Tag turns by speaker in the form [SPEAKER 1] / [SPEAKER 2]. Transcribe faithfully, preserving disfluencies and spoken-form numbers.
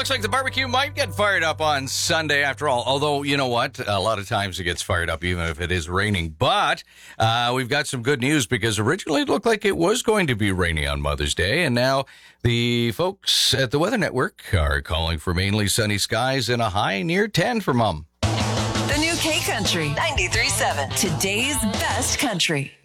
[SPEAKER 1] looks like the barbecue might get fired up on Sunday after all. Although, you know what? A lot of times it gets fired up even if it is raining. But uh, we've got some good news because originally it looked like it was going to be rainy on Mother's Day. And now the folks at the Weather Network are calling for mainly sunny skies and a high near ten for Mom.
[SPEAKER 2] The new K Country ninety-three point seven. Today's best country.